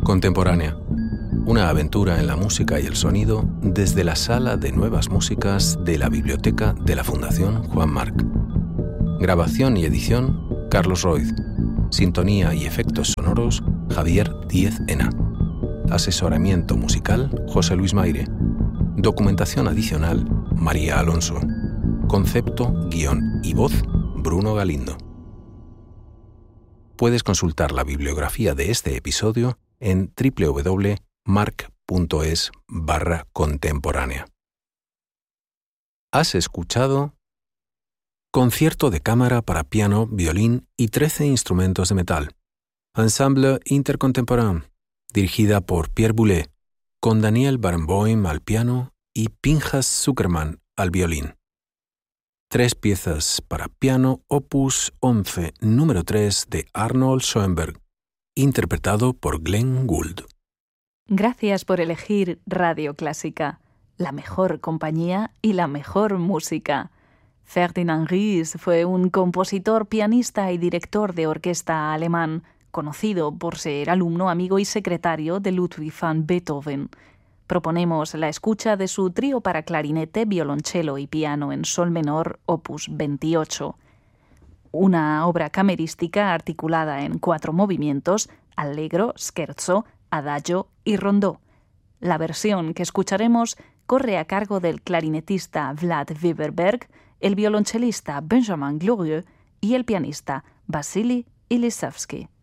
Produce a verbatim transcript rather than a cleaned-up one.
Contemporánea. Una aventura en la música y el sonido desde la Sala de Nuevas Músicas de la Biblioteca de la Fundación Juan Marc. Grabación y edición, Carlos Roiz. Sintonía y efectos sonoros, Javier Díez Ena. Asesoramiento musical, José Luis Maire. Documentación adicional, María Alonso. Concepto, guión y voz, Bruno Galindo. Puedes consultar la bibliografía de este episodio en doble u doble u doble u punto marc punto es barra contemporánea. Has escuchado Concierto de cámara para piano, violín y trece instrumentos de metal. Ensemble Intercontemporain, dirigida por Pierre Boulez, con Daniel Barenboim al piano y Pinchas Zuckerman al violín. Tres piezas para piano, opus once, número tres de Arnold Schoenberg, interpretado por Glenn Gould. Gracias por elegir Radio Clásica, la mejor compañía y la mejor música. Ferdinand Ries fue un compositor, pianista y director de orquesta alemán, conocido por ser alumno, amigo y secretario de Ludwig van Beethoven. Proponemos la escucha de su trío para clarinete, violonchelo y piano en sol menor, opus veintiocho. Una obra camerística articulada en cuatro movimientos: allegro, scherzo, adagio y rondó. La versión que escucharemos corre a cargo del clarinetista Vlad Weberberg, el violonchelista Benjamin Glorieux y el pianista Vasily Ilisevsky.